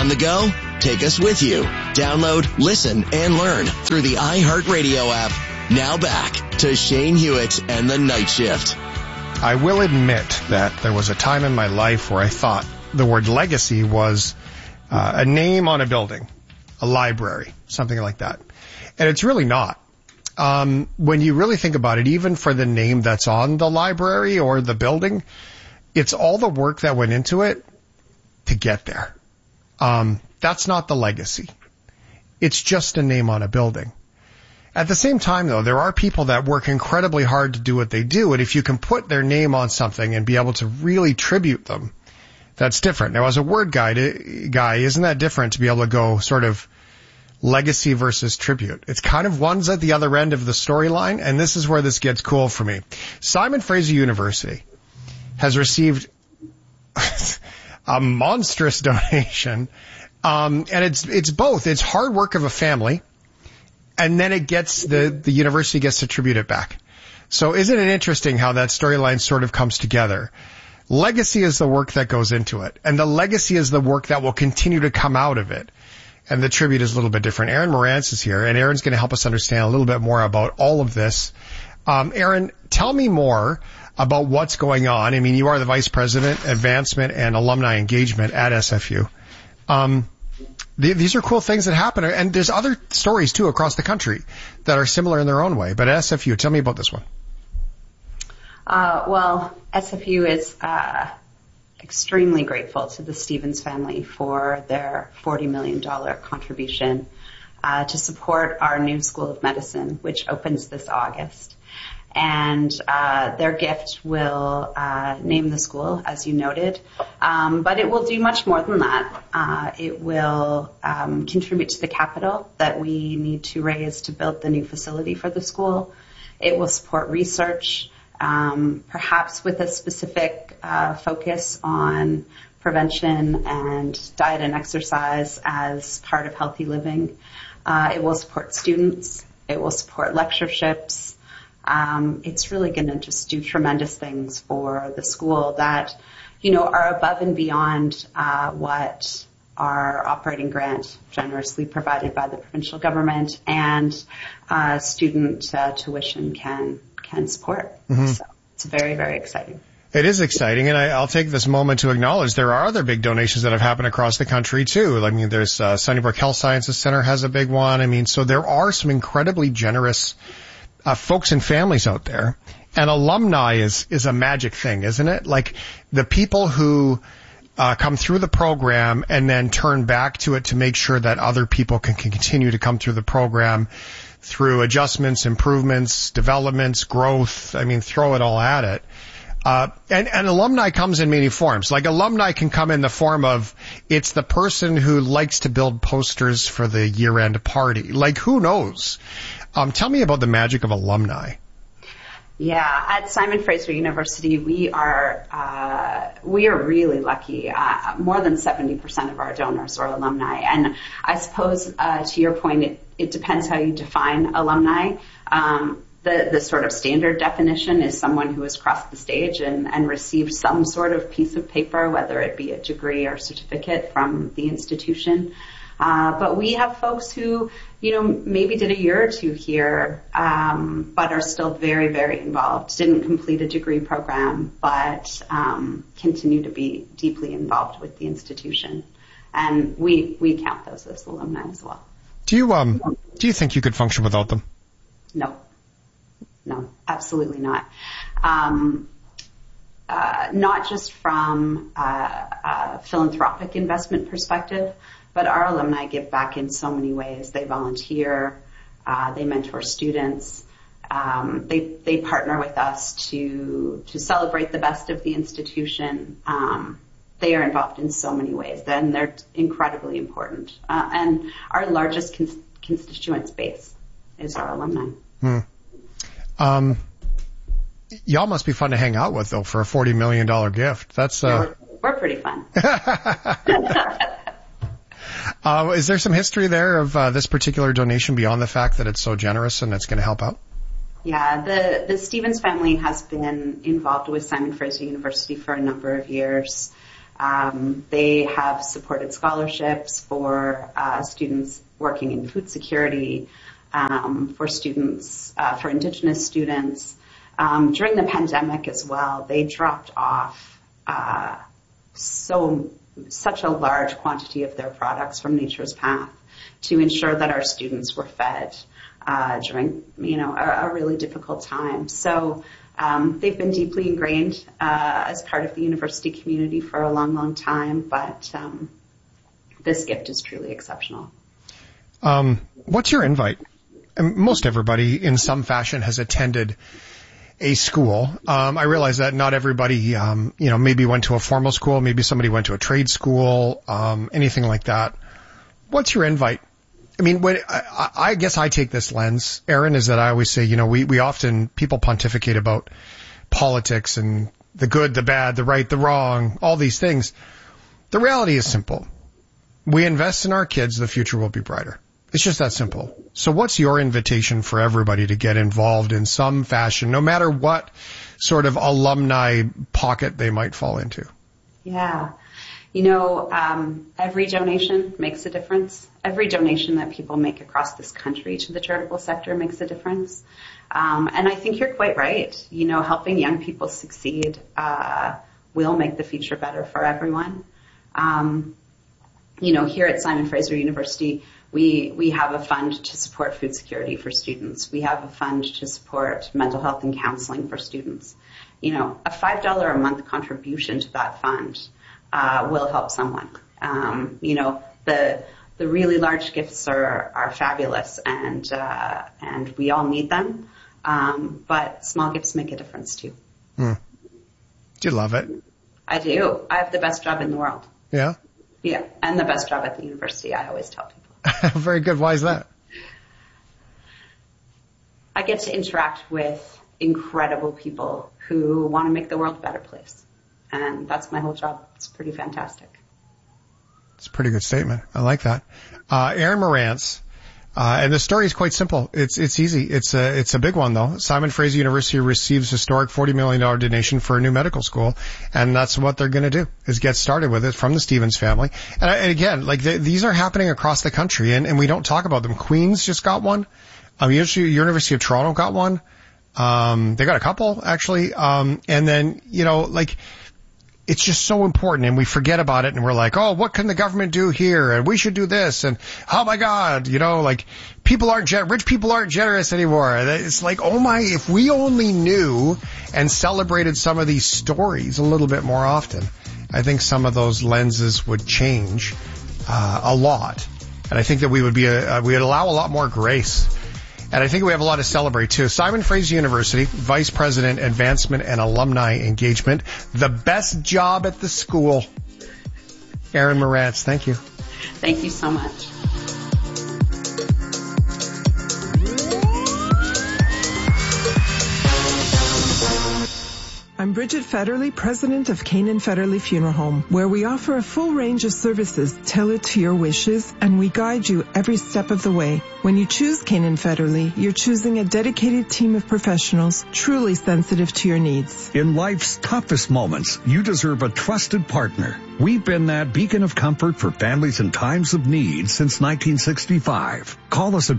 On the go? Take us with you. Download, listen, and learn through the iHeartRadio app. Now back to Shane Hewitt and the Night Shift. I will admit that there was a time in my life where I thought the word legacy was a name on a building, a library, something like that. And it's really not. When you really think about it, even for the name that's on the library or the building, it's all the work that went into it to get there. That's not the legacy. It's just a name on a building. At the same time, though, there are people that work incredibly hard to do what they do, and if you can put their name on something and be able to really tribute them, that's different. Now, as a word guy, isn't that different to be able to go sort of legacy versus tribute? It's kind of one's at the other end of the storyline, and this is where this gets cool for me. Simon Fraser University has received a monstrous donation, and it's both. It's hard work of a family, and then it gets the university gets to tribute it back. So isn't it interesting how that storyline sort of comes together? Legacy is the work that goes into it, and the legacy is the work that will continue to come out of it. And the tribute is a little bit different. Aaron Morantz is here, and Aaron's going to help us understand a little bit more about all of this. Aaron, tell me more about what's going on. I mean, you are the Vice President, Advancement and Alumni Engagement at SFU. These are cool things that happen, and there's other stories, too, across the country that are similar in their own way. But at SFU, tell me about this one. Well, SFU is extremely grateful to the Stevens family for their $40 million contribution to support our new School of Medicine, which opens this August. And their gift will name the school, as you noted, but it will do much more than that. It will contribute to the capital that we need to raise to build the new facility for the school. It will support research, perhaps with a specific focus on prevention and diet and exercise as part of healthy living. It will support students. It will support lectureships. It's really going to just do tremendous things for the school that, are above and beyond what our operating grant generously provided by the provincial government and student tuition can support. Mm-hmm. So it's very, very exciting. It is exciting, and I'll take this moment to acknowledge there are other big donations that have happened across the country, too. I mean, there's Sunnybrook Health Sciences Center has a big one. I mean, so there are some incredibly generous folks and families out there. And alumni is a magic thing, isn't it? Like the people who come through the program and then turn back to it to make sure that other people can continue to come through the program through adjustments, improvements, developments, growth. I mean, throw it all at it. And alumni comes in many forms. Like alumni can come in the form of it's the person who likes to build posters for the year-end party. Like who knows? Tell me about the magic of alumni. Yeah, at Simon Fraser University, we are really lucky. More than 70% of our donors are alumni, and I suppose to your point, it depends how you define alumni. The sort of standard definition is someone who has crossed the stage and received some sort of piece of paper, whether it be a degree or certificate from the institution. But we have folks who, maybe did a year or two here, but are still very, very involved, didn't complete a degree program, but continue to be deeply involved with the institution. And we count those as alumni as well. Do you think you could function without them? No, absolutely not. Not just from a philanthropic investment perspective, but our alumni give back in so many ways. They volunteer, they mentor students, they partner with us to celebrate the best of the institution. They are involved in so many ways, and they're incredibly important. And our largest constituents base is our alumni. Y'all must be fun to hang out with, though, for a $40 million gift. That's we're pretty fun. Is there some history there of this particular donation beyond the fact that it's so generous and it's going to help out? Yeah, the Stevens family has been involved with Simon Fraser University for a number of years. They have supported scholarships for students working in food security, for students, for Indigenous students. During the pandemic as well, they dropped off such a large quantity of their products from Nature's Path to ensure that our students were fed during, a really difficult time. So they've been deeply ingrained as part of the university community for a long, long time, but this gift is truly exceptional. What's your invite? Most everybody in some fashion has attended a school. I realize that not everybody, maybe went to a formal school, maybe somebody went to a trade school, anything like that. What's your invite? I mean, I guess I take this lens, Aaron, is that I always say, we often, people pontificate about politics and the good, the bad, the right, the wrong, all these things. The reality is simple. We invest in our kids, the future will be brighter. It's just that simple. So what's your invitation for everybody to get involved in some fashion, no matter what sort of alumni pocket they might fall into? Yeah. Every donation makes a difference. Every donation that people make across this country to the charitable sector makes a difference. And I think you're quite right. Helping young people succeed will make the future better for everyone. Here at Simon Fraser University, we have a fund to support food security for students. We have a fund to support mental health and counseling for students. A $5 a month contribution to that fund will help someone. The really large gifts are fabulous, and we all need them. But small gifts make a difference too. Do you love it? I do. I have the best job in the world. Yeah? Yeah, and the best job at the university, I always tell people. Very good. Why is that? I get to interact with incredible people who want to make the world a better place. And that's my whole job. It's pretty fantastic. It's a pretty good statement. I like that. Aaron Marantz, and the story is quite simple. It's easy. It's a big one though. Simon Fraser University receives historic $40 million donation for a new medical school, and that's what they're going to do, is get started with it from the Stevens family. And again, these are happening across the country, and we don't talk about them. Queens just got one. University of Toronto got one. They got a couple actually. And then, it's just so important, and we forget about it, and we're like, oh, what can the government do here? And we should do this. And oh my God, rich people aren't generous anymore. It's like, oh my, if we only knew and celebrated some of these stories a little bit more often, I think some of those lenses would change, a lot. And I think that we would allow a lot more grace. And I think we have a lot to celebrate, too. Simon Fraser University, Vice President, Advancement and Alumni Engagement. The best job at the school. Aaron Marantz, thank you. Thank you so much. I'm Bridget Federley, president of Canaan Federley Funeral Home, where we offer a full range of services tailored to your wishes, and we guide you every step of the way. When you choose Canaan Federley, you're choosing a dedicated team of professionals truly sensitive to your needs. In life's toughest moments, you deserve a trusted partner. We've been that beacon of comfort for families in times of need since 1965. Call us at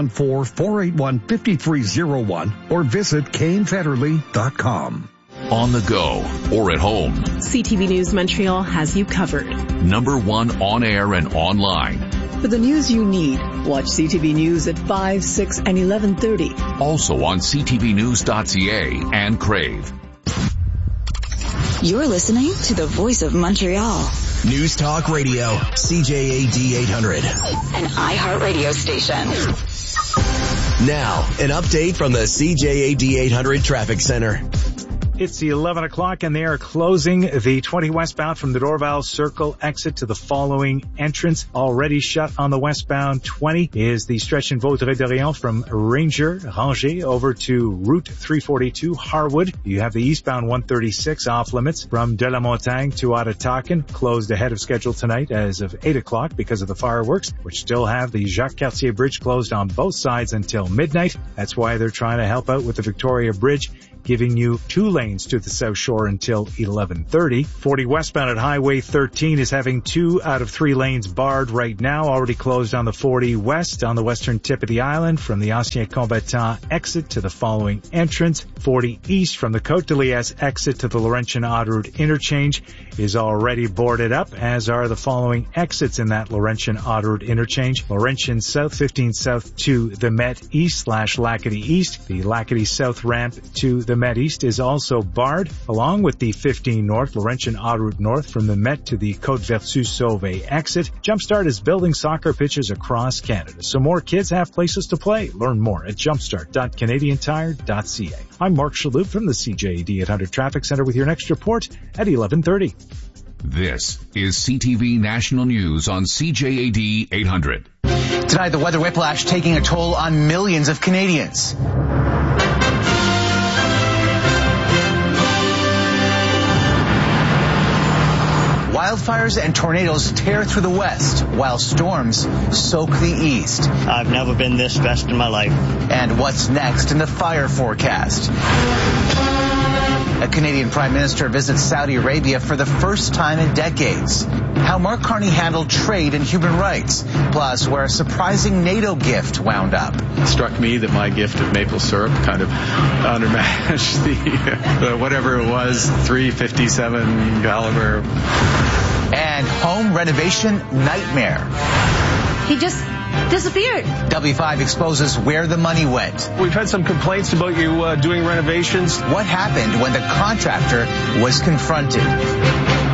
514-481-5301 or visit canefederley.com. On the go or at home, CTV News Montreal has you covered. #1 on air and online. For the news you need, watch CTV News at 5, 6, and 11:30. Also on ctvnews.ca and Crave. You're listening to the Voice of Montreal. News Talk Radio, CJAD 800. An iHeartRadio station. Now, an update from the CJAD 800 Traffic Center. It's the 11 o'clock and they are closing the 20 westbound from the Dorval Circle exit to the following entrance. Already shut on the westbound 20 is the stretch in Vaudreuil-Dorion from Ranger over to Route 342 Harwood. You have the eastbound 136 off limits from De La Montagne to Ottawakan, closed ahead of schedule tonight as of 8 o'clock because of the fireworks, which still have the Jacques Cartier Bridge closed on both sides until midnight. That's why they're trying to help out with the Victoria Bridge giving you 2 lanes to the South Shore until 11:30. 40 westbound at Highway 13 is having 2 out of 3 lanes barred right now, already closed on the 40 west on the western tip of the island from the Ancien Combattant exit to the following entrance. 40 east from the Côte de Liesse exit to the Laurentian Autoroute interchange is already boarded up, as are the following exits in that Laurentian Autoroute interchange. Laurentian South, 15 South to the Met East / Lacadie East. The Lacadie South ramp to the Met East is also barred, along with the 15 North, Laurentian Autoroute North from the Met to the Côte Vertus-Sauvé exit. Jumpstart is building soccer pitches across Canada, so more kids have places to play. Learn more at jumpstart.canadiantire.ca. I'm Mark Shalhoub from the CJAD 800 Traffic Center with your next report at 11:30. This is CTV National News on CJAD 800. Tonight, the weather whiplash taking a toll on millions of Canadians. Wildfires and tornadoes tear through the west, while storms soak the east. I've never been this stressed in my life. And what's next in the fire forecast? A Canadian Prime Minister visits Saudi Arabia for the first time in decades. How Mark Carney handled trade and human rights, plus where a surprising NATO gift wound up. It struck me that my gift of maple syrup kind of undermatched the whatever it was, .357 caliber. And home renovation nightmare. He just disappeared. W5 exposes where the money went. We've had some complaints about you doing renovations. What happened when the contractor was confronted?